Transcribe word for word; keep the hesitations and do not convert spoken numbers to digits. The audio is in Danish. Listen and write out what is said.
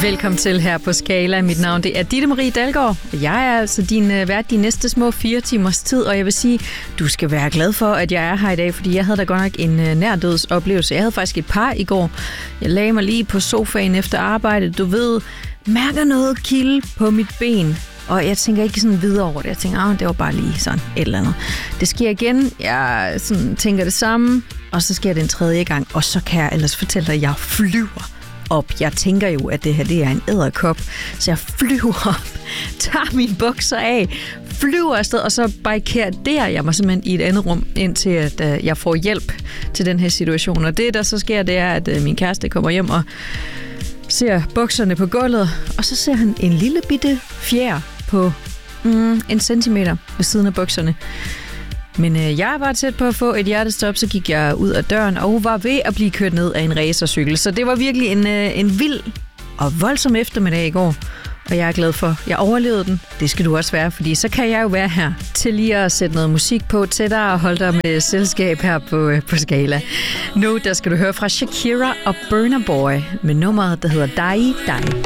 Velkommen til her på Skala. Mit navn det er Ditte Marie Dalgaard. Jeg er altså din uh, vært de næste små fire timers tid, og jeg vil sige, du skal være glad for, at jeg er her i dag, fordi jeg havde da godt nok en uh, nærdødsoplevelse. Jeg havde faktisk et par i går. Jeg lagde mig lige på sofaen efter arbejde. Du ved, mærker noget kilde på mit ben. Og jeg tænker ikke sådan videre over det. Jeg tænker, ah, det var bare lige sådan et eller andet. Det sker igen. Jeg sådan, tænker det samme. Og så sker det en tredje gang. Og så kan jeg ellers fortælle dig, at jeg flyver op. Jeg tænker jo, at det her det er en edderkop. Så jeg flyver op, tager mine bukser af, flyver afsted, og så barrikaderer jeg mig simpelthen i et andet rum, indtil at uh, jeg får hjælp til den her situation. Og det, der så sker, det er, at uh, min kæreste kommer hjem og ser bukserne på gulvet, og så ser han en lille bitte fjer på mm, en centimeter ved siden af bukserne. Men øh, jeg var tæt på at få et hjertestop, så gik jeg ud af døren og var ved at blive kørt ned af en racercykel. Så det var virkelig en, øh, en vild og voldsom eftermiddag i går. Og jeg er glad for, at jeg overlevede den. Det skal du også være, fordi så kan jeg jo være her til lige at sætte noget musik på til dig og holde dig med selskab her på, øh, på Skala. Nu der skal du høre fra Shakira og Burna Boy med nummeret, der hedder Die Die.